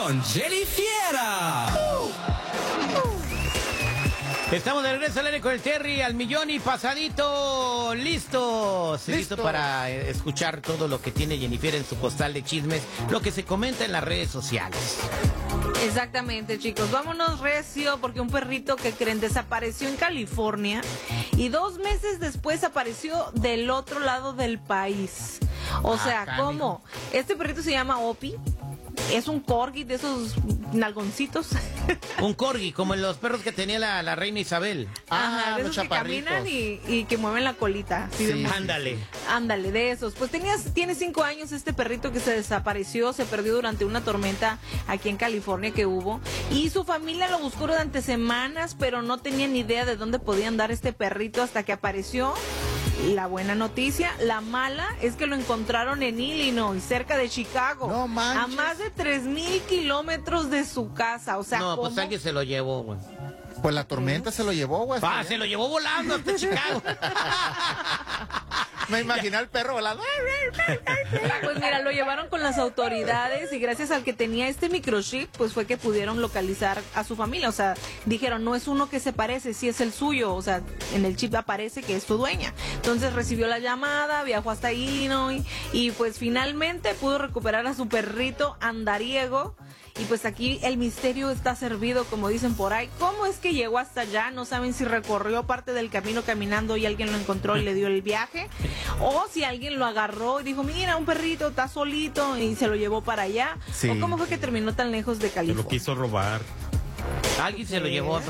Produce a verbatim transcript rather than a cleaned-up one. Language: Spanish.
con Jenny Fiera. Uh, uh. Estamos de regreso al aire con el Terry al millón y pasadito. Listos. Listo. Listo para escuchar todo lo que tiene Jennifer en su postal de chismes, lo que se comenta en las redes sociales. Exactamente, chicos. Vámonos recio porque un perrito que creen desapareció en California y dos meses después apareció del otro lado del país. O ah, sea, cánico. ¿Cómo? Este perrito se llama Opie. Es un corgi de esos nalgoncitos. Un corgi, como los perros que tenía la, la reina Isabel. Ajá, ah, de esos que caminan y, y que mueven la colita. Sí, sí. Ándale. Ándale, de esos. Pues tenías, tiene cinco años este perrito que se desapareció, se perdió durante una tormenta aquí en California que hubo. Y su familia lo buscó durante semanas, pero no tenían ni idea de dónde podía andar este perrito hasta que apareció. La buena noticia, la mala es que lo encontraron en Illinois, cerca de Chicago. No manches. A más de tres mil kilómetros de su casa. O sea, no, ¿cómo? Pues alguien se lo llevó, güey. Pues la tormenta ¿Sí? se lo llevó, güey. Ah, se lo llevó volando hasta Chicago. Me imaginé al perro volando. Pues mira, lo llevaron con las autoridades y gracias al que tenía este microchip, pues fue que pudieron localizar a su familia. O sea, dijeron, no es uno que se parece, sí es el suyo. O sea, en el chip aparece que es su dueña. Entonces recibió la llamada, viajó hasta Illinois y pues finalmente pudo recuperar a su perrito andariego. Y pues aquí el misterio está servido, como dicen por ahí. ¿Cómo es que llegó hasta allá? No saben si recorrió parte del camino caminando y alguien lo encontró y le dio el viaje. O si alguien lo agarró y dijo, mira, un perrito está solito y se lo llevó para allá. Sí. O cómo fue que terminó tan lejos de California. Se lo quiso robar. Alguien se lo llevó.